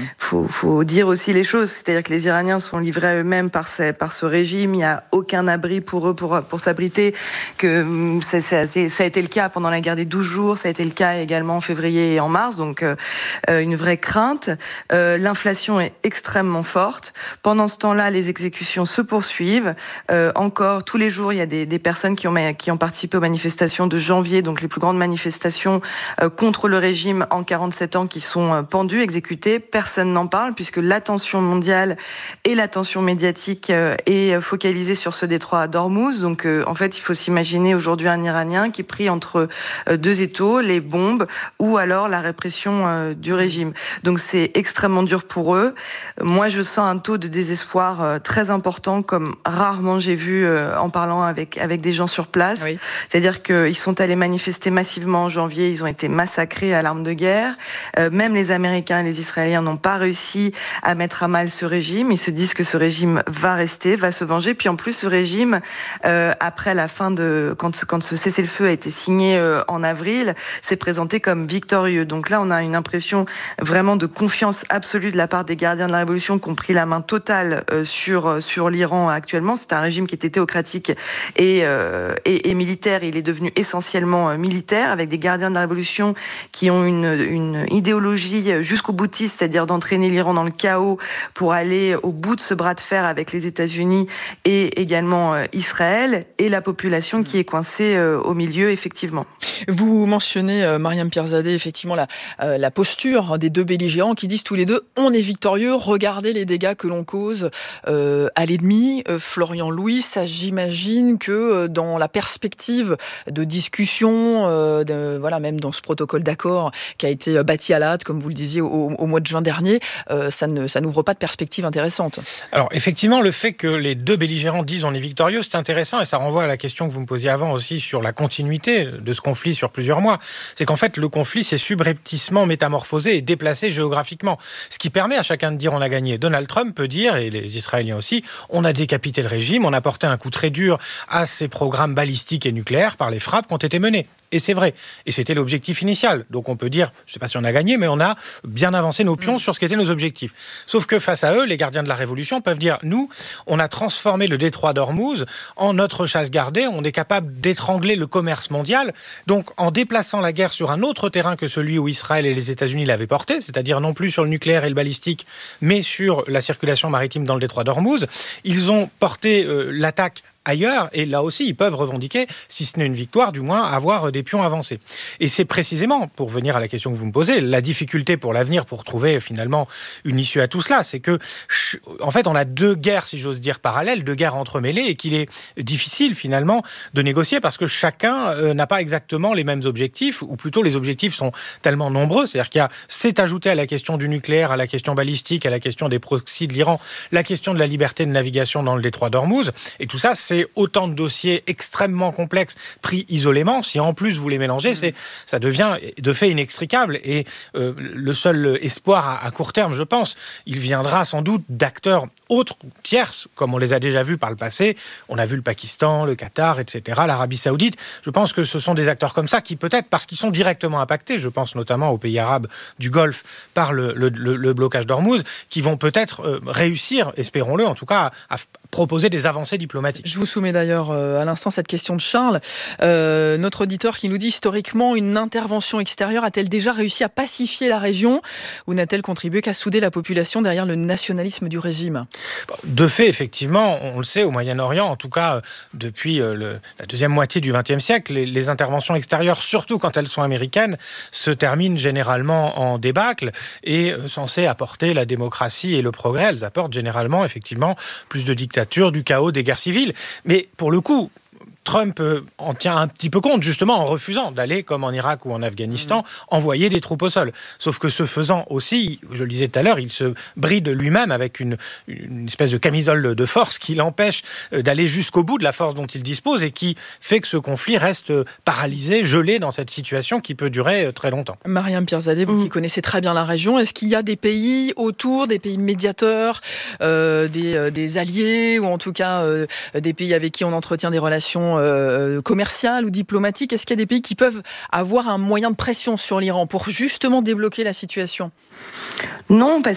faut dire aussi les choses. C'est-à-dire que les Iraniens sont livrés à eux-mêmes par ce régime. Il n'y a aucun abri pour eux pour s'abriter. Ça a été le cas pendant la guerre des 12 jours. Ça a été le cas également en février et en mars. Donc, une vraie crainte. L'inflation est extrêmement forte. Pendant ce temps-là, les exécutions se poursuivent. Encore, tous les jours, il y a des personnes qui ont participé aux manifestations de janvier, donc les plus grandes manifestations contre le régime en 47 ans, qui sont pendues, exécutées. Personne n'en parle, puisque l'attention mondiale et l'attention médiatique est focalisée sur ce détroit d'Ormuz. Donc, en fait, il faut s'imaginer aujourd'hui un Iranien qui est pris entre deux étaux, les bombes ou alors la répression du régime. Donc, c'est extrêmement dur pour eux. Moi, je sens un taux de désespoir très important, comme rarement j'ai vu en parlant avec des gens sur place. Oui. C'est-à-dire qu'ils sont allés manifester massivement en janvier, ils ont été massacrés à l'arme de guerre. Même les Américains et les Israéliens n'ont pas réussi à mettre à mal ce régime. Ils se disent que ce régime va rester, va se venger. Puis en plus, ce régime, après la fin quand ce cessez-le-feu a été signé en avril, s'est présenté comme victorieux. Donc là, on a une impression vraiment de confiance absolue de la part des gardiens de la révolution qui ont pris la main totale sur l'Iran actuellement. C'est un régime qui était théocratique et militaire. Il est devenu essentiellement militaire, avec des gardiens de la révolution qui ont une idéologie jusqu'au boutiste, c'est-à-dire d'entraîner l'Iran dans le chaos pour aller au bout de ce bras de fer avec les États-Unis et également Israël, et la population qui est coincée au milieu, effectivement. Vous mentionnez, Mariam Pierzadeh, effectivement la posture des deux belligérants qui disent tous les deux: on est victorieux, regardez les dégâts que l'on cause à l'ennemi. Florian Louis, ça, j'imagine que dans la perspective de discussion, même dans ce protocole d'accord qui a été bâti à la hâte, comme vous le disiez, au mois de juin dernier, ça n'ouvre pas de perspective intéressante. Alors effectivement, le fait que les deux belligérants disent on est victorieux, c'est intéressant, et ça renvoie à la question que vous me posiez avant aussi sur la continuité de ce conflit sur plusieurs mois. C'est qu'en fait, le conflit s'est subrepticement métamorphosé et déplacé géographiquement. Ce qui permet à chacun de dire on a gagné. Donald Trump peut dire, et les Israéliens aussi, on a décapité le régime, on a porté un coup très dur à ces programmes balistiques et nucléaires par les frappes qui ont été menées. Et c'est vrai. Et c'était l'objectif initial. Donc on peut dire, je ne sais pas si on a gagné, mais on a bien avancé nos pions sur ce qu'étaient nos objectifs. Sauf que face à eux, les gardiens de la Révolution peuvent dire, nous, on a transformé le détroit d'Ormuz en notre chasse gardée, on est capable d'étrangler le commerce mondial. Donc en déplaçant la guerre sur un autre terrain que celui où Israël et les États-Unis l'avaient porté, c'est-à-dire non plus sur le nucléaire et le balistique, mais sur la circulation maritime dans le détroit d'Ormuz, ils ont porté l'attaque ailleurs, et là aussi, ils peuvent revendiquer, si ce n'est une victoire, du moins avoir des pions avancés. Et c'est précisément, pour venir à la question que vous me posez, la difficulté pour l'avenir, pour trouver finalement une issue à tout cela, c'est que, en fait, on a deux guerres, si j'ose dire, parallèles, deux guerres entremêlées, et qu'il est difficile finalement de négocier parce que chacun n'a pas exactement les mêmes objectifs, ou plutôt les objectifs sont tellement nombreux, c'est-à-dire c'est ajouté à la question du nucléaire, à la question balistique, à la question des proxys de l'Iran, la question de la liberté de navigation dans le détroit d'Ormuz, et tout ça, c'est autant de dossiers extrêmement complexes pris isolément. Si en plus vous les mélangez, ça devient de fait inextricable. Et le seul espoir à court terme, je pense, il viendra sans doute d'acteurs autres, tierces, comme on les a déjà vus par le passé. On a vu le Pakistan, le Qatar, etc., l'Arabie Saoudite. Je pense que ce sont des acteurs comme ça qui, peut-être, parce qu'ils sont directement impactés, je pense notamment aux pays arabes du Golfe par le blocage d'Ormuz, qui vont peut-être réussir, espérons-le en tout cas, à proposer des avancées diplomatiques. Je vous soumets d'ailleurs à l'instant cette question de Charles, notre auditeur qui nous dit: historiquement, une intervention extérieure a-t-elle déjà réussi à pacifier la région, ou n'a-t-elle contribué qu'à souder la population derrière le nationalisme du régime? De fait, effectivement, on le sait, au Moyen-Orient, en tout cas depuis la deuxième moitié du XXe siècle, les interventions extérieures, surtout quand elles sont américaines, se terminent généralement en débâcle et censées apporter la démocratie et le progrès. Elles apportent généralement, effectivement, plus de dictature, du chaos, des guerres civiles. Mais pour le coup, Trump en tient un petit peu compte, justement, en refusant d'aller, comme en Irak ou en Afghanistan, envoyer des troupes au sol. Sauf que ce faisant aussi, je le disais tout à l'heure, il se bride lui-même avec une espèce de camisole de force qui l'empêche d'aller jusqu'au bout de la force dont il dispose et qui fait que ce conflit reste paralysé, gelé dans cette situation qui peut durer très longtemps. Mariam Pierzadeh, vous qui connaissez très bien la région, est-ce qu'il y a des pays autour, des pays médiateurs, des alliés, ou en tout cas des pays avec qui on entretient des relations commerciales ou diplomatiques? Est-ce qu'il y a des pays qui peuvent avoir un moyen de pression sur l'Iran pour justement débloquer la situation? Non, parce